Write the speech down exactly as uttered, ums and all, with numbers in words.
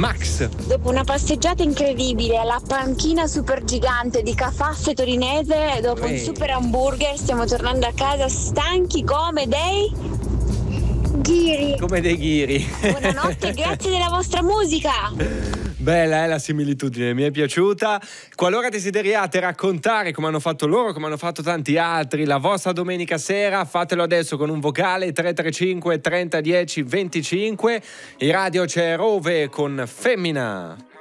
Max. Dopo una passeggiata incredibile alla panchina super gigante di Cafaffe Torinese, dopo Uè. un super hamburger, stiamo tornando a casa stanchi come dei ghiri. Come dei ghiri. Buonanotte, grazie della vostra musica. Bella è la similitudine, mi è piaciuta. Qualora desideriate raccontare come hanno fatto loro, come hanno fatto tanti altri, la vostra domenica sera, fatelo adesso con un vocale tre tre cinque trenta dieci venticinque. In radio c'è Rove con Femmina.